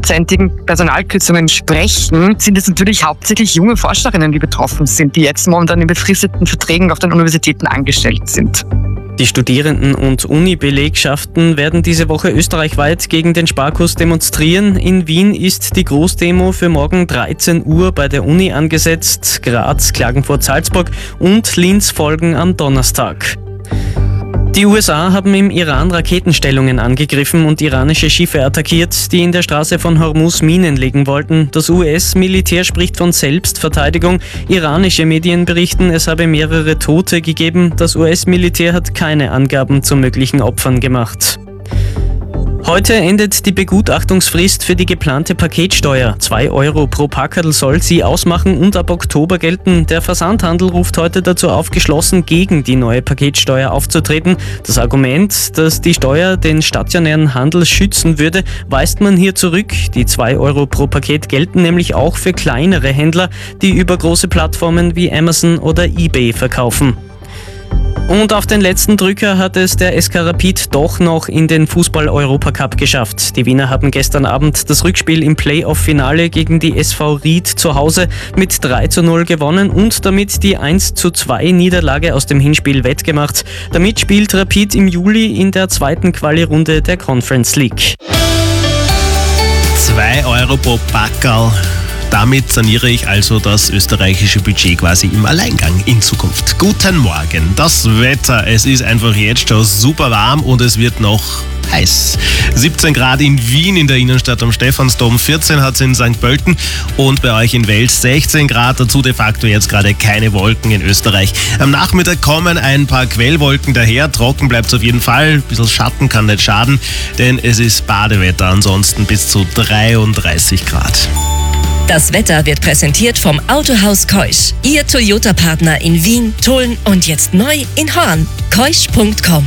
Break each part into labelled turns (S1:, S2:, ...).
S1: 10%igen Personalkürzungen sprechen, sind es natürlich hauptsächlich junge Forscherinnen, die betroffen sind, die jetzt momentan in befristeten Verträgen auf den Universitäten angestellt sind.
S2: Die Studierenden- und Uni-Belegschaften werden diese Woche österreichweit gegen den Sparkurs demonstrieren. In Wien ist die Großdemo für morgen 13 Uhr bei der Uni angesetzt. Graz, Klagenfurt, Salzburg und Linz folgen am Donnerstag. Die USA haben im Iran Raketenstellungen angegriffen und iranische Schiffe attackiert, die in der Straße von Hormuz Minen legen wollten. Das US-Militär spricht von Selbstverteidigung. Iranische Medien berichten, es habe mehrere Tote gegeben. Das US-Militär hat keine Angaben zu möglichen Opfern gemacht. Heute endet die Begutachtungsfrist für die geplante Paketsteuer. 2 Euro pro Packerl soll sie ausmachen und ab Oktober gelten. Der Versandhandel ruft heute dazu auf, geschlossen gegen die neue Paketsteuer aufzutreten. Das Argument, dass die Steuer den stationären Handel schützen würde, weist man hier zurück. Die 2 Euro pro Paket gelten nämlich auch für kleinere Händler, die über große Plattformen wie Amazon oder eBay verkaufen. Und auf den letzten Drücker hat es der SK Rapid doch noch in den Fußball-Europacup geschafft. Die Wiener haben gestern Abend das Rückspiel im Playoff-Finale gegen die SV Ried zu Hause mit 3:0 gewonnen und damit die 1:2 Niederlage aus dem Hinspiel wettgemacht. Damit spielt Rapid im Juli in der zweiten Quali-Runde der Conference League.
S3: 2 Euro pro Packerl. Damit saniere ich also das österreichische Budget quasi im Alleingang in Zukunft. Guten Morgen. Das Wetter, es ist einfach jetzt schon super warm und es wird noch heiß. 17 Grad in Wien in der Innenstadt am Stephansdom, 14 hat es in St. Pölten und bei euch in Wels 16 Grad. Dazu de facto jetzt gerade keine Wolken in Österreich. Am Nachmittag kommen ein paar Quellwolken daher. Trocken bleibt es auf jeden Fall. Ein bisschen Schatten kann nicht schaden, denn es ist Badewetter ansonsten bis zu 33 Grad.
S4: Das Wetter wird präsentiert vom Autohaus Keusch. Ihr Toyota-Partner in Wien, Tulln und jetzt neu in Horn. Keusch.com.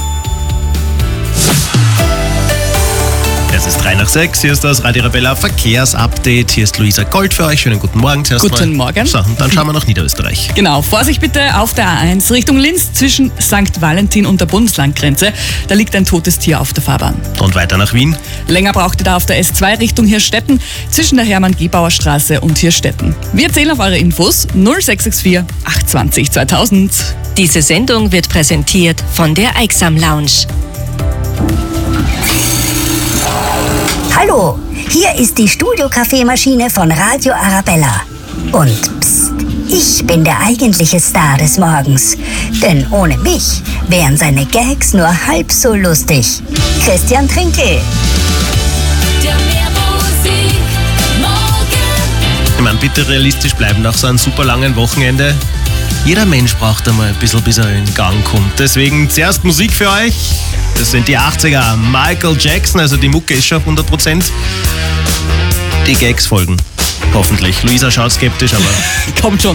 S3: Es ist 3:06, hier ist das Radio Arabella Verkehrsupdate. Hier ist Luisa Gold für euch. Schönen guten Morgen.
S5: Guten Morgen.
S3: So, und dann schauen wir nach Niederösterreich.
S5: Genau, Vorsicht bitte auf der A1 Richtung Linz zwischen St. Valentin und der Bundeslandgrenze. Da liegt ein totes Tier auf der Fahrbahn.
S3: Und weiter nach Wien.
S5: Länger braucht ihr da auf der S2 Richtung Hirstetten zwischen der Hermann-Gebauer-Straße und Hirstetten. Wir zählen auf eure Infos 0664 820 2000.
S4: Diese Sendung wird präsentiert von der Eiksam Lounge.
S6: Hallo, hier ist die Studio-Kaffeemaschine von Radio Arabella. Und psst, ich bin der eigentliche Star des Morgens. Denn ohne mich wären seine Gags nur halb so lustig. Christian Trinkel.
S3: Ich meine, bitte realistisch bleiben nach so einem super langen Wochenende. Jeder Mensch braucht einmal ein bisschen, bis er in Gang kommt. Deswegen zuerst Musik für euch. Das sind die 80er. Michael Jackson, also die Mucke ist schon 100%. Die Gags folgen. Hoffentlich. Luisa schaut skeptisch, aber
S5: Kommt schon.